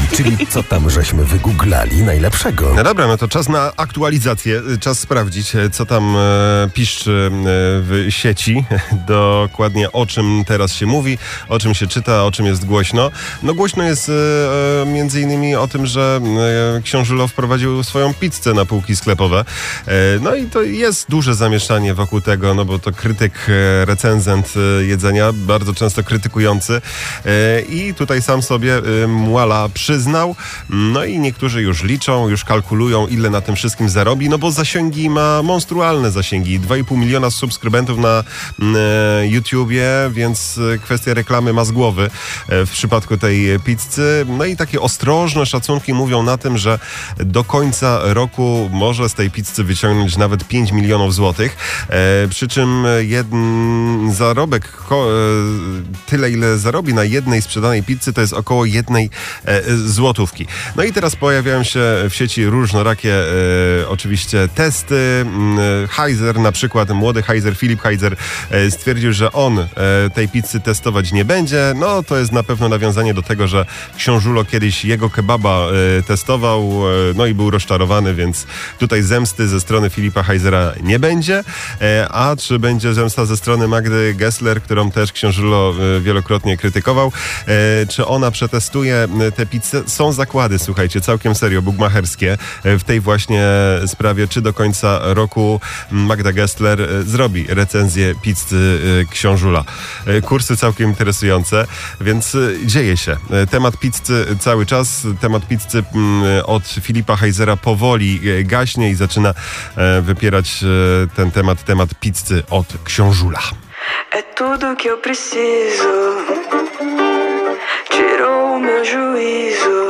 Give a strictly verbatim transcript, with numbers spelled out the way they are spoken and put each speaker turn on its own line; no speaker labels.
Czyli co tam żeśmy wygooglali najlepszego.
No dobra, no to czas na aktualizację. Czas sprawdzić, co tam e, piszczy e, w sieci. Dokładnie o czym teraz się mówi, o czym się czyta, o czym jest głośno. No głośno jest e, między innymi o tym, że e, Książulo wprowadził swoją pizzę na półki sklepowe. E, no i to jest duże zamieszanie wokół tego, no bo to krytyk, e, recenzent e, jedzenia, bardzo często krytykujący. E, I tutaj sam sobie e, Muala przyznał. No i niektórzy już liczą, już kalkulują, ile na tym wszystkim zarobi, no bo zasięgi ma monstrualne zasięgi. dwa i pół miliona subskrybentów na e, YouTubie, więc kwestia reklamy ma z głowy e, w przypadku tej pizzy. No i takie ostrożne szacunki mówią na tym, że do końca roku może z tej pizzy wyciągnąć nawet pięć milionów złotych. E, przy czym jeden zarobek, ko, e, tyle ile zarobi na jednej sprzedanej pizzy, to jest około jednej e, złotówki. No i teraz pojawiają się w sieci różnorakie e, oczywiście testy. Heiser na przykład, młody Heiser, Filip Heiser e, stwierdził, że on e, tej pizzy testować nie będzie. No to jest na pewno nawiązanie do tego, że Książulo kiedyś jego kebaba e, testował, e, no i był rozczarowany, więc tutaj zemsty ze strony Filipa Heisera nie będzie. E, a czy będzie zemsta ze strony Magdy Gessler, którą też Książulo e, wielokrotnie krytykował, e, czy ona przetestuje tę pizzę? Są zakłady, słuchajcie, całkiem serio, bugmacherskie w tej właśnie sprawie, czy do końca roku Magda Gessler zrobi recenzję pizzy Książula. Kursy całkiem interesujące, więc dzieje się. Temat pizzy cały czas, temat pizzy od Filipa Heisera powoli gaśnie i zaczyna wypierać ten temat, temat pizzy od Książula.
É tudo que eu preciso, tirou o meu juízo.